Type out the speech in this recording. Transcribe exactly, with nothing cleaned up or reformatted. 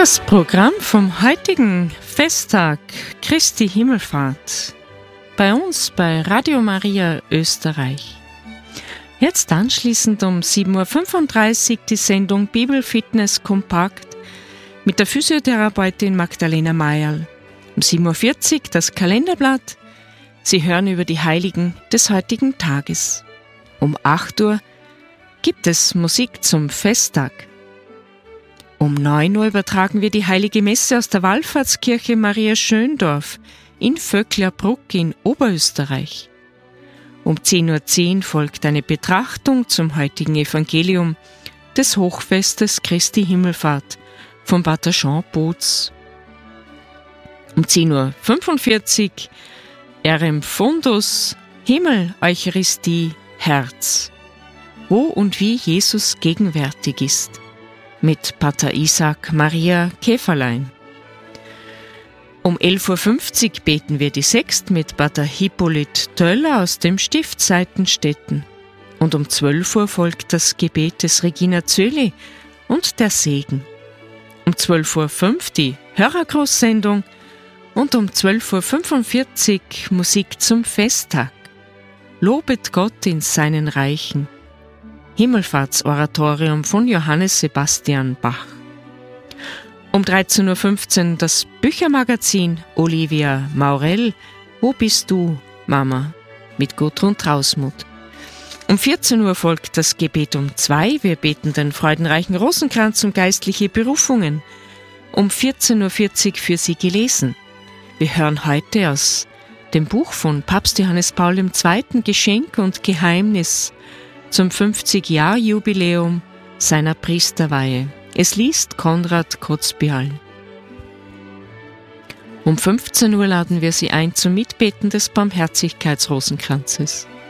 Das Programm vom heutigen Festtag Christi Himmelfahrt bei uns bei Radio Maria Österreich. Jetzt anschließend um sieben Uhr fünfunddreißig die Sendung Bibelfitness Kompakt mit der Physiotherapeutin Magdalena Mayerl. Um sieben Uhr vierzig das Kalenderblatt. Sie hören über die Heiligen des heutigen Tages. Um acht Uhr gibt es Musik zum Festtag. Um neun Uhr übertragen wir die Heilige Messe aus der Wallfahrtskirche Maria Schöndorf in Vöcklerbruck in Oberösterreich. Um zehn Uhr zehn folgt eine Betrachtung zum heutigen Evangelium des Hochfestes Christi Himmelfahrt von Pater Jean Boots. Um zehn Uhr fünfundvierzig Erem Fundus Himmel, Eucharistie, Herz. Wo und wie Jesus gegenwärtig ist. Mit Pater Isaac Maria Käferlein. Um elf Uhr fünfzig beten wir die Sext mit Pater Hippolyt Töller aus dem Stift Seitenstetten. Und um zwölf Uhr folgt das Gebet des Regina Zöli und der Segen. Um zwölf Uhr fünf die Hörergrußsendung und um zwölf Uhr fünfundvierzig Musik zum Festtag. Lobet Gott in seinen Reichen. Himmelfahrtsoratorium von Johannes Sebastian Bach. Um dreizehn Uhr fünfzehn das Büchermagazin Olivia Maurel, Wo bist du, Mama? Mit Gudrun Trausmuth. Um vierzehn Uhr folgt das Gebet um zwei. Wir beten den freudenreichen Rosenkranz um geistliche Berufungen. Um vierzehn Uhr vierzig für Sie gelesen. Wir hören heute aus dem Buch von Papst Johannes Paul der Zweite. Geschenk und Geheimnis zum fünfzig-Jahr-Jubiläum seiner Priesterweihe. Es liest Konrad Kotzbial. Um fünfzehn Uhr laden wir Sie ein zum Mitbeten des Barmherzigkeitsrosenkranzes.